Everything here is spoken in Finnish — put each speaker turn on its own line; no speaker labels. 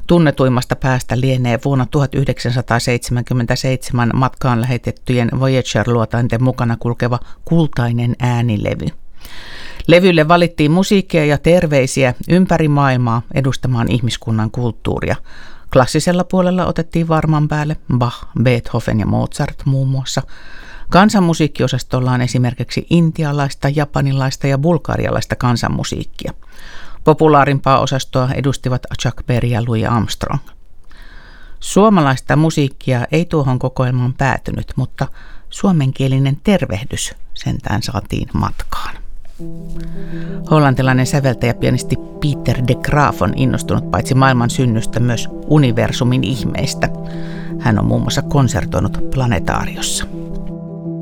Tunnetuimmasta päästä lienee vuonna 1977 matkaan lähetettyjen Voyager-luotainten mukana kulkeva kultainen äänilevy. Levylle valittiin musiikkia ja terveisiä ympäri maailmaa edustamaan ihmiskunnan kulttuuria. Klassisella puolella otettiin varman päälle Bach, Beethoven ja Mozart muun muassa. Kansanmusiikkiosastolla on esimerkiksi intialaista, japanilaista ja bulgarialaista kansanmusiikkia. Populaarimpaa osastoa edustivat Chuck Berry ja Louis Armstrong. Suomalaista musiikkia ei tuohon kokoelmaan päätynyt, mutta suomenkielinen tervehdys sentään saatiin matkaan. Hollantilainen säveltäjäpianisti Pieter de Graaf on innostunut paitsi maailman synnystä myös universumin ihmeistä. Hän on muun muassa konsertoinut planetaariossa.